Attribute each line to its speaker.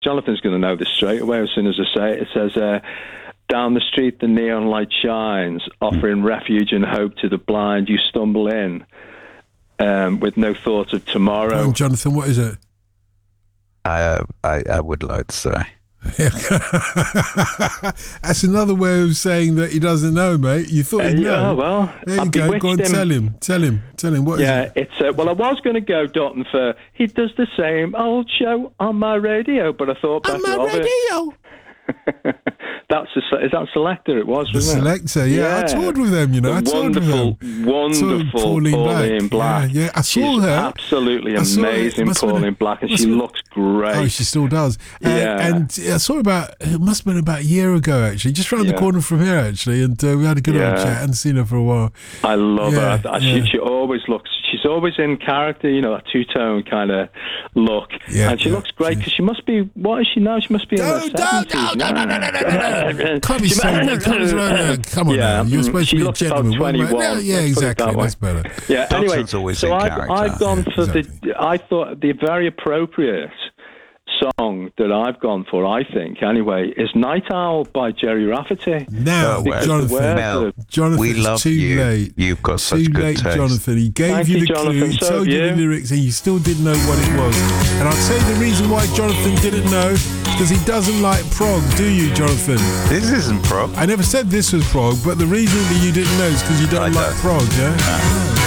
Speaker 1: Jonathan's going to know this straight away as soon as I say it. It says, down the street the neon light shines, offering refuge and hope to the blind. You stumble in with no thought of tomorrow.
Speaker 2: Oh, Jonathan, what is it?
Speaker 3: I would like to say.
Speaker 2: That's another way of saying that he doesn't know, mate. You thought he'd know.
Speaker 1: Yeah, well,
Speaker 2: there you go. Go on, tell him. What is it?
Speaker 1: It's well, I was going to go Dotton for he does the same old show on my radio, but I thought better
Speaker 2: On my
Speaker 1: of it.
Speaker 2: radio.
Speaker 1: Is that Selector? It was,
Speaker 2: The
Speaker 1: wasn't it?
Speaker 2: Selector, yeah. I toured with them, you know. I toured with them.
Speaker 1: Wonderful Pauline Black.
Speaker 2: Yeah, I saw
Speaker 1: She's
Speaker 2: her.
Speaker 1: Absolutely amazing, Pauline Black, and she looks great.
Speaker 2: Oh, she still does.
Speaker 1: Yeah.
Speaker 2: And I saw it must have been about a year ago, actually, just round the corner from here, actually, and we had a good old chat. I hadn't seen her for a while.
Speaker 1: I love her. She always looks, she's always in character, you know, that two-tone kind of look. Yeah, and she looks great, because she must be, what is she now? She must be in her 70s.
Speaker 2: No. Can't be so. Come on now. You're supposed to be a gentleman.
Speaker 1: 21.
Speaker 2: Yeah, exactly. That's better.
Speaker 1: Yeah, anyway,
Speaker 3: so
Speaker 1: I've gone for I thought the very appropriate song that I've gone for, I think, anyway, is Night Owl by Jerry Rafferty.
Speaker 2: Now, Jonathan,
Speaker 3: we love
Speaker 2: too
Speaker 3: you.
Speaker 2: late.
Speaker 3: You've got such
Speaker 2: too
Speaker 3: good
Speaker 2: late,
Speaker 3: taste.
Speaker 2: Jonathan. He gave you the clue, he told you the lyrics, and you still didn't know what it was. And I'll tell you the reason why Jonathan didn't know, because he doesn't like prog, do you, Jonathan?
Speaker 3: This isn't prog.
Speaker 2: I never said this was prog, but the reason that you didn't know is because you don't like prog, yeah?